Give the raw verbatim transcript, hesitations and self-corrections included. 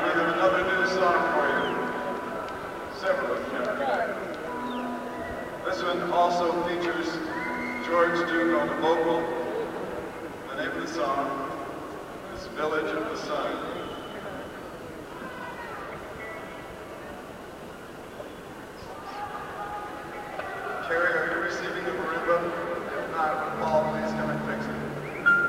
right, we have another new song for you. Several of them. This one also features George Duke on the vocal. The name of the song is Village of the Sun.